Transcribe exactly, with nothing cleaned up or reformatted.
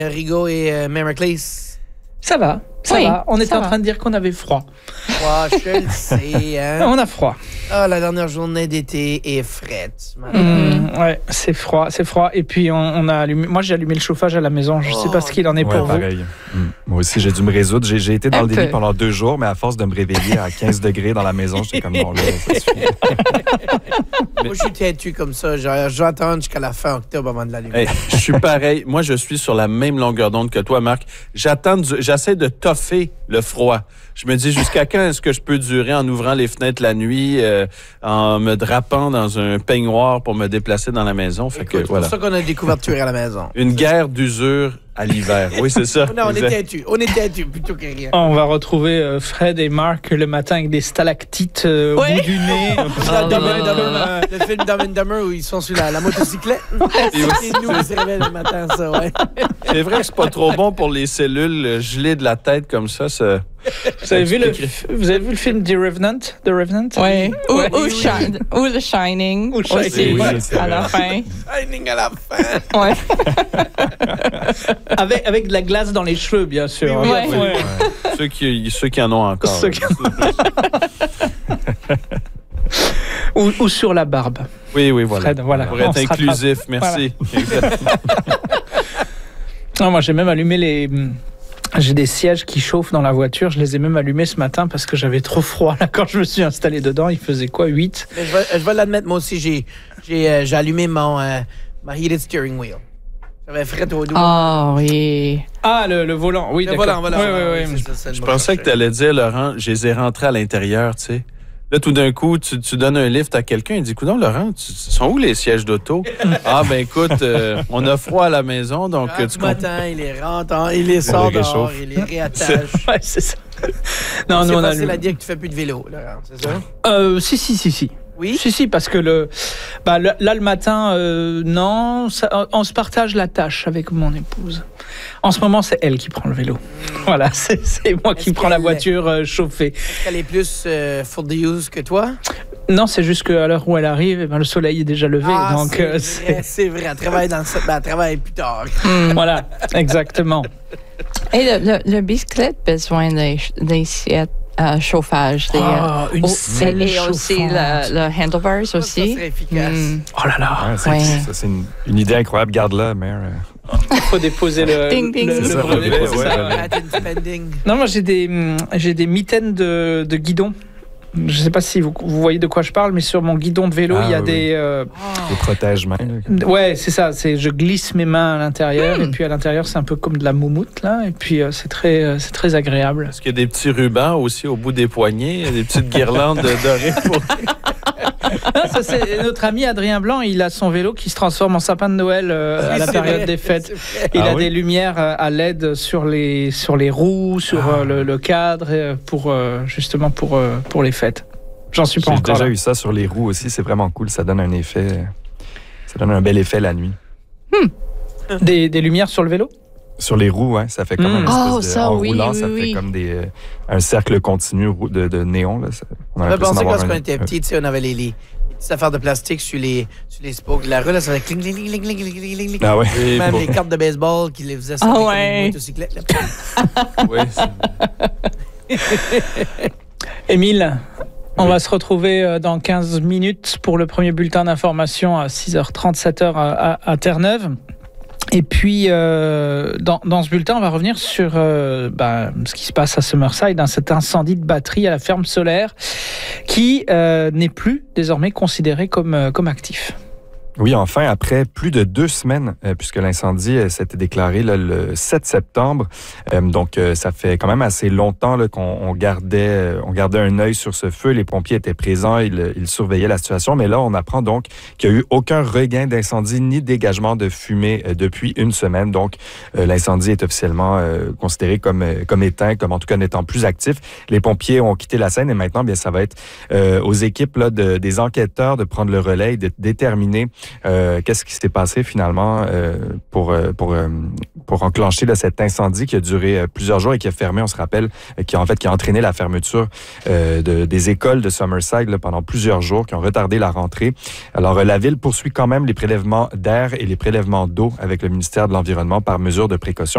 Rigaud et euh, Méricles. Ça va, ça oui, va. On était en va. train de dire qu'on avait froid. Froid, je le sais. Hein? On a froid. Ah, la dernière journée d'été est frette. Mmh, ouais, c'est froid, c'est froid. Et puis on, on a allumé. Moi, j'ai allumé le chauffage à la maison. Je ne sais pas ce qu'il en est ouais, pour pareil. vous. Mmh. Moi aussi, j'ai dû me résoudre. J'ai, j'ai été dans Un le déni peu. pendant deux jours, mais à force de me réveiller à quinze degrés dans la maison, j'étais comme non, là, ça suffit. Moi, je suis têtu comme ça. Genre, je vais attendre jusqu'à la fin octobre avant de l'allumer. Hey, je suis pareil. Moi, je suis sur la même longueur d'onde que toi, Marc. J'attends, du- j'essaie de toffer le froid. Je me dis jusqu'à quand est-ce que je peux durer en ouvrant les fenêtres la nuit, euh, en me drapant dans un peignoir pour me déplacer dans la maison. Fait Écoute, que c'est voilà. pour ça qu'on a des couvertures à la maison. Une guerre d'usure à l'hiver. Oui, c'est ça. Non, on est Exact. têtu. On est têtu plutôt que rien. On va retrouver euh, Fred et Marc le matin avec des stalactites euh, au Ouais. bout du nez. Dans Dumb and Oh. Dumber, le film Dumb and Dumber où ils sont sur la, la motocyclette. C'est nous qui se réveillent le matin, ça, ouais. C'est vrai que c'est pas trop bon pour les cellules euh, gelées de la tête comme ça. ça... Vous avez, vu le, vous avez vu le film The Revenant? The Revenant? Oui. Ou, Ouais. ou, Shi- ou The Shining. Ou Shining. Aussi, Oui, c'est à la vrai. fin. Shining à la fin. Ouais. Avec, avec de la glace dans les cheveux, bien sûr. Oui, oui, Ouais. oui. Ouais. Ceux, qui, ceux qui en ont encore. Ceux qui- Ou, ou sur la barbe. Oui, oui, voilà. Fred, voilà. Pour On être se rattrape. inclusif, merci. Exact. Non, moi, j'ai même allumé les. J'ai des sièges qui chauffent dans la voiture. Je les ai même allumés ce matin parce que j'avais trop froid. Là, quand je me suis installé dedans, il faisait quoi, huit? Mais je vais, je vais l'admettre, moi aussi, j'ai, j'ai, euh, j'ai allumé mon euh, ma heated steering wheel. J'avais fret au dos. Ah oui. Ah, le, le volant, oui, Le d'accord. volant, voilà. Oui, oui, oui. c'est ça, c'est le Je mot pensais que tu allais dire, Laurent, je les ai rentrés à l'intérieur, tu sais. Là, tout d'un coup, tu, tu donnes un lift à quelqu'un, il dit, coudonc, Laurent, tu, sont où les sièges d'auto? Ah, ben écoute, euh, on a froid à la maison, donc Ah, euh, du tu comprends. matin, il les rentre, hein, il les sort les dehors, réchauffe. il les réattache. Ouais, c'est ça. Non, c'est nous, on a facile allumé. à dire que tu fais plus de vélo, Laurent, c'est ça? Euh, si, si, si, si. Oui? Si, si, parce que le, bah, le- là, le matin, euh, non, ça- on se partage la tâche avec mon épouse. En ce moment, c'est elle qui prend le vélo. Voilà, c'est, c'est moi qui Est-ce prends la qu'elle- voiture euh, chauffée. Est-ce qu'elle est plus euh, for the use que toi? Non, c'est juste qu'à l'heure où elle arrive, eh ben, le soleil est déjà levé. Ah, donc, c'est, euh, vrai, c'est- c'est vrai, elle travaille dans le... Ben, elle travaille plus tard. voilà, exactement. Et le, le, le bicyclette a besoin des, des sièges à chauffage. Des, Ah, une euh, selle et aussi chauffante. le, le handlebars Ça, aussi. ça serait efficace. Mm. Oh là là, Ouais, c'est, Ouais. ça, c'est une, une idée incroyable. Garde-la, mère. euh. il faut déposer le, Ding, ding. le- C'est le ça, brevet, brevet, c'est ouais, ça. ouais. Patent pending. Non, moi j'ai des, hum, j'ai des mitaines de, de guidon. Je ne sais pas si vous, vous voyez de quoi je parle, mais sur mon guidon de vélo, Ah, il y a oui, des... euh, Les protège-mains. là. ouais, c'est ça. C'est, je glisse mes mains à l'intérieur, et puis à l'intérieur, c'est un peu comme de la moumoute, là. Et puis, euh, c'est, très, euh, c'est très agréable. Est-ce qu'il y a des petits rubans aussi au bout des poignets, des petites guirlandes dorées pour... Ah, ça, c'est notre ami Adrien Blanc. Il a son vélo qui se transforme en sapin de Noël euh, à Oui, la c'est période vrai, des fêtes. c'est vrai. Il Ah a oui? des lumières euh, à L E D sur les, sur les roues, sur Ah. euh, le, le cadre, euh, pour, euh, justement pour, euh, pour les fêtes. J'en suis pas J'ai encore déjà là. eu ça sur les roues aussi. C'est vraiment cool. Ça donne un effet. Ça donne un bel effet la nuit. Des, des lumières sur le vélo? Sur les roues, hein, ça fait comme Mm. un espèce Oh, de, ça, en oui, roulant, oui, ça oui. fait comme des, euh, un cercle continu rou- de, de néon. Là. Ça- on a On a l'impression pensé d'avoir quand un- on était petits, tu sais, on avait les, les, les petites affaires de plastique sur les, sur les spokes. La rue, là, ça fait cling, cling, cling, cling, cling, cling, cling, cling. Ah ouais. Oui, Même pour- les cartes de baseball qui les faisaient Ah sonner comme ouais. une motocyclette. là. oui, c'est- Émile, on Oui. va se retrouver euh, dans quinze minutes pour le premier bulletin d'information à six heures trente, sept heures à, à, à Terre-Neuve. Et puis, euh, dans, dans ce bulletin, on va revenir sur euh, bah, ce qui se passe à Summerside, hein, cet incendie de batterie à la ferme solaire qui euh, n'est plus désormais considéré comme, euh, comme actif. Oui, enfin, après plus de deux semaines, euh, puisque l'incendie euh, s'était déclaré là, le sept septembre, euh, donc euh, ça fait quand même assez longtemps là, qu'on on gardait, euh, on gardait un œil sur ce feu. Les pompiers étaient présents, ils, ils surveillaient la situation, mais là, on apprend donc qu'il n'y a eu aucun regain d'incendie ni dégagement de fumée euh, depuis une semaine. Donc, euh, l'incendie est officiellement euh, considéré comme, euh, comme éteint, comme en tout cas n'étant plus actif. Les pompiers ont quitté la scène et maintenant, bien, ça va être euh, aux équipes là, de, des enquêteurs de prendre le relais et de déterminer Euh, qu'est-ce qui s'est passé finalement euh, pour, euh, pour, euh, pour enclencher là, cet incendie qui a duré euh, plusieurs jours et qui a fermé, on se rappelle, euh, qui a en fait qui a entraîné la fermeture euh, de, des écoles de Summerside là, pendant plusieurs jours, qui ont retardé la rentrée. Alors, euh, la ville poursuit quand même les prélèvements d'air et les prélèvements d'eau avec le ministère de l'Environnement par mesure de précaution.